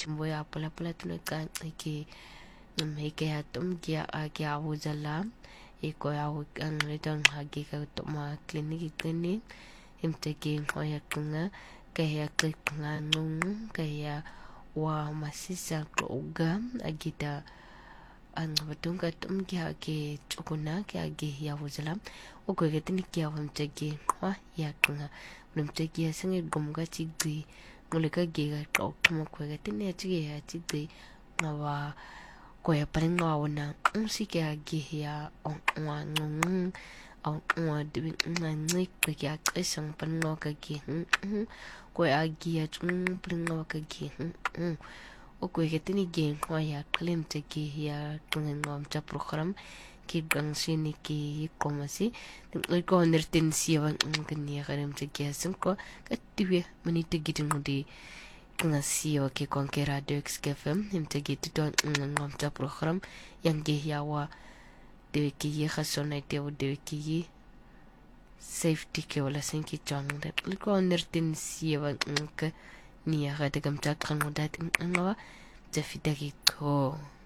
chimbo ya pala tuno kan ke ke atom kia ke awuzala iko ya ang litong hagi ka to ma clinic imteki hoya kunga kaya klinga nung kaya wa masisa uga agita ang batunga tum kia ke chukuna kia ge ya wuzala uko getini kia wamteki wa ya kunga mteki ya singe gomga chigri mulika ge ga tokmo ko getini ya chige ya chigri ngawa ko ya palinga wana umsike ya ge ya on ngung on de ngai ko ya isang palinga ka ge ko ya ge ya chung palinga ka ge Oku getini gen kwa ya klim te ki ya tungen ngom cha program ki gang sini ki komasi ko nertin siwa ngni garem te ki asim ko katiwe mani te gitin ngudi ngasiwa ki konkera de xkfm him te git don ngom cha program yang ge ya wa de ki ye khasona te de ki safety ke wala sin ki chang de ko nertin siwa ngka ni ya ga de gam cha kang dat ngawa te fitaki ko